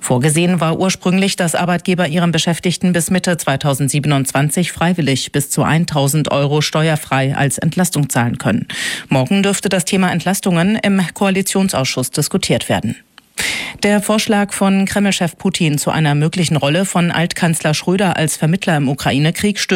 Vorgesehen war ursprünglich, dass Arbeitgeber ihren Beschäftigten bis Mitte 2027 freiwillig bis zu 1.000 € steuerfrei als Entlastung zahlen können. Morgen dürfte das Thema Entlastungen im Koalitionsausschuss diskutiert werden. Der Vorschlag von Kreml-Chef Putin zu einer möglichen Rolle von Altkanzler Schröder als Vermittler im Ukraine-Krieg